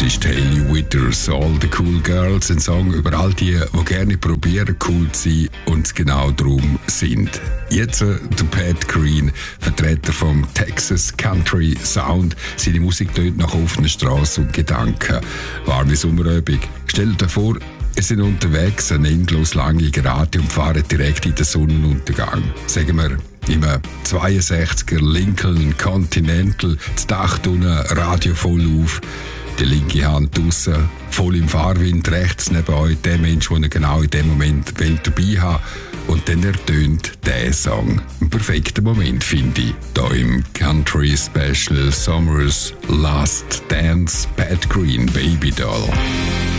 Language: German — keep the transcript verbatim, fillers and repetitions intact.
ist Hailey Withers, All the Cool Girls, ein Song über all die, die gerne probieren, cool zu sein und es genau darum sind. Jetzt äh, der Pat Green, Vertreter vom Texas Country Sound. Seine Musik tönt nach offener Straße und Gedanken. Warme Sommerübung. Stell dir vor, wir sind unterwegs, eine endlos lange Gerade und fahren direkt in den Sonnenuntergang. Sagen wir, im zweiundsechziger Lincoln Continental, das Dach unten, Radio voll auf, die linke Hand draussen, voll im Fahrwind, rechts neben euch, der Mensch, den ihr genau in dem Moment dabei habt. Und dann ertönt der Song. Ein perfekter Moment, finde ich. Hier im Country Special Summer's Last Dance, Pat Green, Baby Doll.